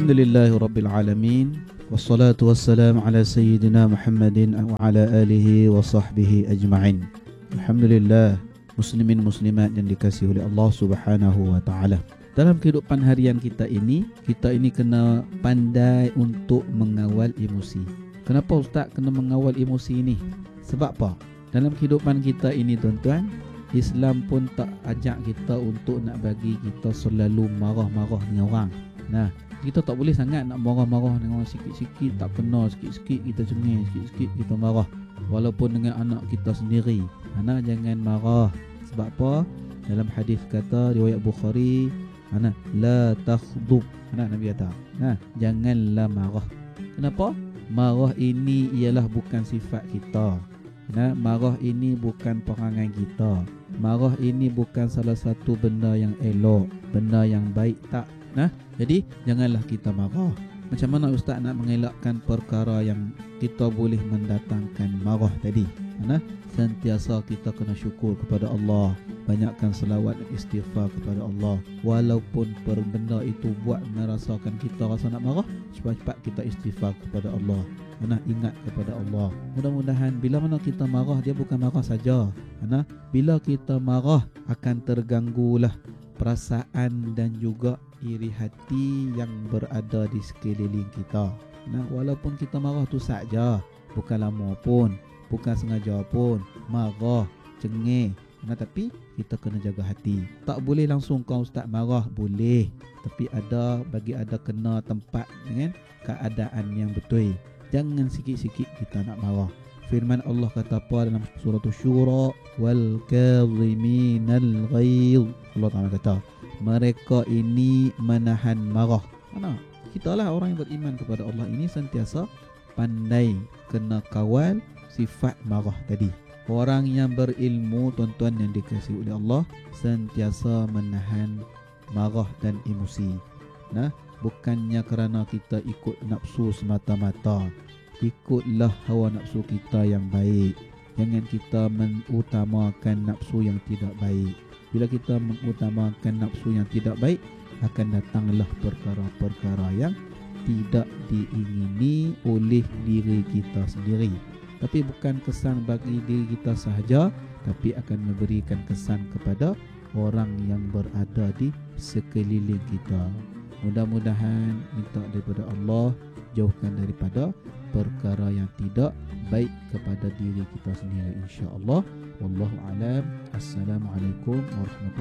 Alhamdulillahi Rabbil Alamin. Wassalatu wassalamu ala Sayyidina Muhammadin wa ala alihi wa sahbihi ajma'in. Alhamdulillah, muslimin muslimat yang dikasihi oleh Allah Subhanahu wa taala. Dalam kehidupan harian kita ini kena pandai untuk mengawal emosi. Kenapa Ustaz kena mengawal emosi ini? Sebab apa? Dalam kehidupan kita ini tuan-tuan, Islam pun tak ajak kita untuk nak bagi kita selalu marah-marah dengan orang. Nah, kita tak boleh sangat nak marah-marah dengan orang sikit-sikit, tak kena sikit-sikit kita cengeng, sikit-sikit kita marah. Walaupun dengan anak kita sendiri. Anak jangan marah. Sebab apa? Dalam hadis kata riwayat Bukhari, anak la takhdub. Anak Nabi kata, janganlah marah. Kenapa? Marah ini ialah bukan sifat kita. Marah ini bukan perangai kita. Marah ini bukan salah satu benda yang elok, benda yang baik, tak. Jadi janganlah kita marah. Macam mana Ustaz nak mengelakkan perkara yang kita boleh mendatangkan marah tadi? Sentiasa kita kena syukur kepada Allah, banyakkan selawat dan istighfar kepada Allah. Walaupun benda itu buat merasakan kita rasa nak marah, cepat-cepat kita istighfar kepada Allah. Ingat kepada Allah. Mudah-mudahan bila mana kita marah, dia bukan marah saja. Bila kita marah akan terganggulah perasaan dan juga iri hati yang berada di sekeliling kita. Walaupun kita marah tu saja, bukan lama pun, bukan sengaja pun, marah, cengeng. Tapi kita kena jaga hati. Tak boleh langsung kau Ustaz marah, boleh. Tapi bagi ada kena tempat dengan keadaan yang betul. Jangan sikit-sikit kita nak marah. Firman Allah kata apa dalam surah Syura, wal kadhiminal ghaidh. Allah Taala kata, mereka ini menahan marah. Kita lah orang yang beriman kepada Allah ini sentiasa pandai kena kawal sifat marah tadi. Orang yang berilmu tuan-tuan yang dikasihi oleh Allah sentiasa menahan marah dan emosi. Bukannya kerana kita ikut nafsu semata-mata. Ikutlah hawa nafsu kita yang baik. Jangan kita mengutamakan nafsu yang tidak baik. Bila kita mengutamakan nafsu yang tidak baik, akan datanglah perkara-perkara yang tidak diingini oleh diri kita sendiri. Tapi bukan kesan bagi diri kita sahaja, tapi akan memberikan kesan kepada orang yang berada di sekeliling kita. Mudah-mudahan minta daripada Allah jauhkan daripada perkara yang tidak baik kepada diri kita sendiri, insya-Allah. Wallahu a'lam. Assalamualaikum warahmatullahi